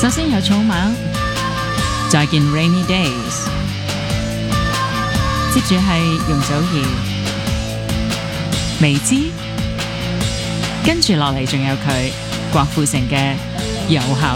首先有草蜢，再見 Rainy Days， 接住係容祖兒、微知，跟住落嚟仲有佢郭富城嘅有效